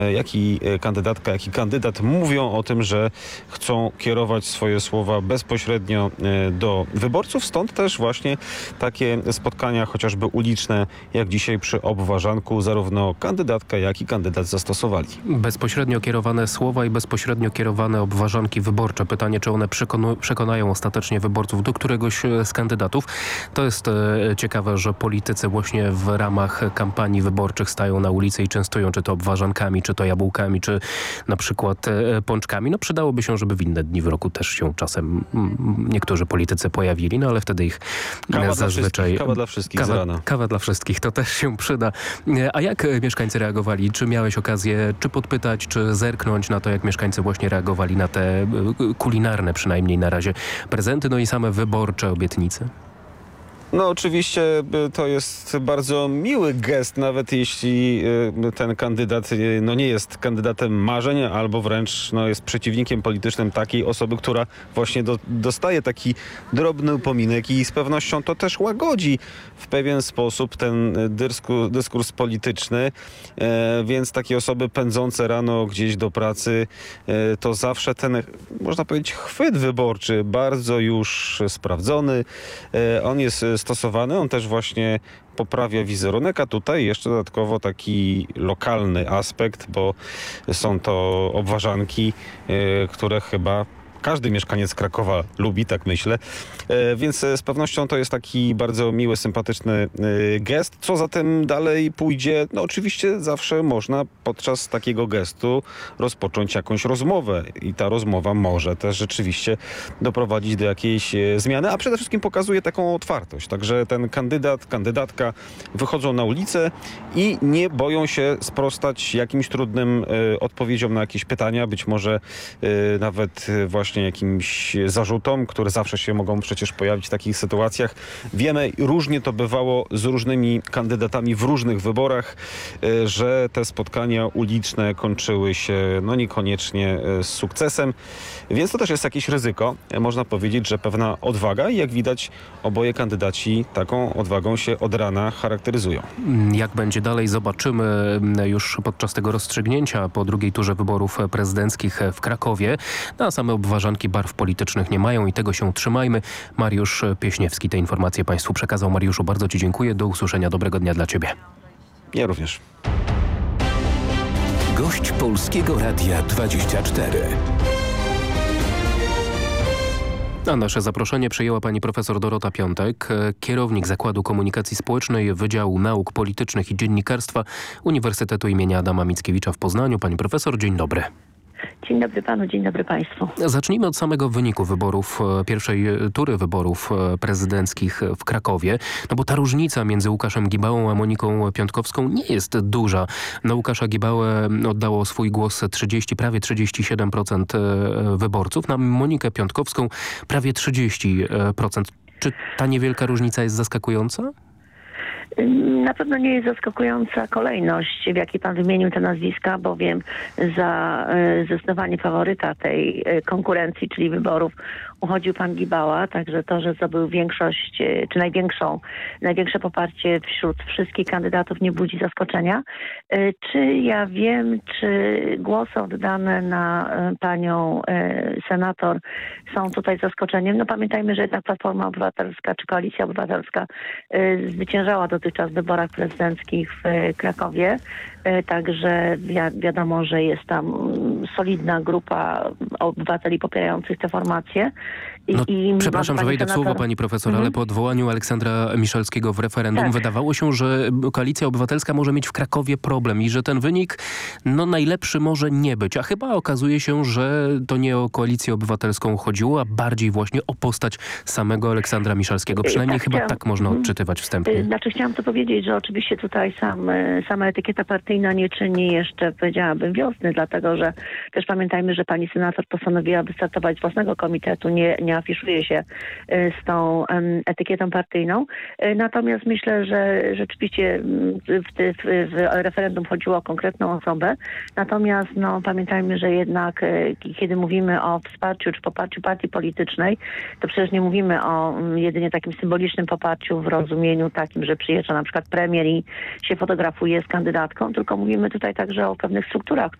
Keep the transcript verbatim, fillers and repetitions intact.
jak i kandydatka, jak i kandydat mówią o tym, że chcą kierować swoje słowa bezpośrednio do wyborców. Stąd też właśnie takie spotkania, chociażby uliczne, jak dzisiaj przy obwarzanku, zarówno kandydatka, jak i kandydat zastosowali. Bezpośrednio kierowane słowa i bezpośrednio kierowane obwarzanki wyborcze. Pytanie, czy one przekonu- przekonają ostatecznie wyborców do któregoś z kandydatów. To jest e, ciekawe, że politycy właśnie w ramach kampanii wyborczych stają na ulicy i częstują czy to obwarzankami, czy to jabłkami, czy na przykład e, pączkami. No przydałoby się, żeby w inne dni w roku też się czasem m, niektórzy politycy pojawili, no ale wtedy ich kawa zazwyczaj... Dla kawa dla wszystkich kawa, z rana. Kawa dla wszystkich, to też się przyda. A jak mieszkańcy reagowali? Czy miałeś okazję czy podpytać, czy zerknąć na to, jak mieszkańcy właśnie reagowali na te kulinarne przynajmniej na razie prezenty, no i same wyborcze obietnice? No oczywiście to jest bardzo miły gest, nawet jeśli ten kandydat no, nie jest kandydatem marzeń, albo wręcz no, jest przeciwnikiem politycznym takiej osoby, która właśnie do, dostaje taki drobny upominek i z pewnością to też łagodzi w pewien sposób ten dysku, dyskurs polityczny, e, więc takie osoby pędzące rano gdzieś do pracy, e, to zawsze ten, można powiedzieć, chwyt wyborczy bardzo już sprawdzony. E, on jest stosowany, on też właśnie poprawia wizerunek, a tutaj jeszcze dodatkowo taki lokalny aspekt, bo są to obwarzanki, y, które chyba każdy mieszkaniec Krakowa lubi, tak myślę. E, więc z pewnością to jest taki bardzo miły, sympatyczny e, gest. Co zatem dalej pójdzie? No oczywiście zawsze można podczas takiego gestu rozpocząć jakąś rozmowę i ta rozmowa może też rzeczywiście doprowadzić do jakiejś e, zmiany, a przede wszystkim pokazuje taką otwartość. Także ten kandydat, kandydatka wychodzą na ulicę i nie boją się sprostać jakimś trudnym e, odpowiedziom na jakieś pytania, być może e, nawet właśnie jakimś zarzutom, które zawsze się mogą przecież pojawić w takich sytuacjach. Wiemy, różnie to bywało z różnymi kandydatami w różnych wyborach, że te spotkania uliczne kończyły się no niekoniecznie z sukcesem, więc to też jest jakieś ryzyko. Można powiedzieć, że pewna odwaga i jak widać oboje kandydaci taką odwagą się od rana charakteryzują. Jak będzie dalej, zobaczymy już podczas tego rozstrzygnięcia po drugiej turze wyborów prezydenckich w Krakowie. No, a same obwarzanki barw politycznych nie mają i tego się trzymajmy. Mariusz Pieśniewski te informacje Państwu przekazał. Mariuszu, bardzo Ci dziękuję. Do usłyszenia. Dobrego dnia dla Ciebie. Ja również. Gość Polskiego Radia dwadzieścia cztery. A nasze zaproszenie przyjęła pani profesor Dorota Piątek, kierownik Zakładu Komunikacji Społecznej Wydziału Nauk Politycznych i Dziennikarstwa Uniwersytetu imienia Adama Mickiewicza w Poznaniu. Pani profesor, dzień dobry. Dzień dobry panu, dzień dobry państwu. Zacznijmy od samego wyniku wyborów, pierwszej tury wyborów prezydenckich w Krakowie. No bo ta różnica między Łukaszem Gibałą a Moniką Piątkowską nie jest duża. Na Łukasza Gibałę oddało swój głos trzydzieści, prawie trzydzieści siedem procent wyborców, na Monikę Piątkowską prawie trzydzieści procent. Czy ta niewielka różnica jest zaskakująca? Na pewno nie jest zaskakująca kolejność, w jakiej pan wymienił te nazwiska, bowiem za zdecydowanie faworyta tej konkurencji, czyli wyborów, uchodził pan Gibała, także to, że zdobył większość, czy największą, największe poparcie wśród wszystkich kandydatów nie budzi zaskoczenia. Czy ja wiem, czy głosy oddane na panią senator są tutaj zaskoczeniem? No pamiętajmy, że jednak Platforma Obywatelska czy Koalicja Obywatelska zwyciężała dotychczas w wyborach prezydenckich w Krakowie. Także wi- wiadomo, że jest tam solidna grupa obywateli popierających te formacje. I, no, i przepraszam, że wejdę senator... w słowo, pani profesor, mhm. ale po odwołaniu Aleksandra Miszalskiego w referendum tak. wydawało się, że Koalicja Obywatelska może mieć w Krakowie problem i że ten wynik no najlepszy może nie być. A chyba okazuje się, że to nie o Koalicję Obywatelską chodziło, a bardziej właśnie o postać samego Aleksandra Miszalskiego. Przynajmniej tak, chyba chciałam... tak można odczytywać wstępnie. Znaczy chciałam to powiedzieć, że oczywiście tutaj sam, sama etykieta partyjna nie czyni jeszcze, powiedziałabym, wiosny, dlatego że też pamiętajmy, że pani senator postanowiła wystartować z własnego komitetu, nie, nie afiszuje się z tą etykietą partyjną. Natomiast myślę, że rzeczywiście w, w, w referendum chodziło o konkretną osobę. Natomiast no, pamiętajmy, że jednak kiedy mówimy o wsparciu czy poparciu partii politycznej, to przecież nie mówimy o jedynie takim symbolicznym poparciu w rozumieniu takim, że przyjeżdża przyjeżdża na przykład premier i się fotografuje z kandydatką, tylko mówimy tutaj także o pewnych strukturach,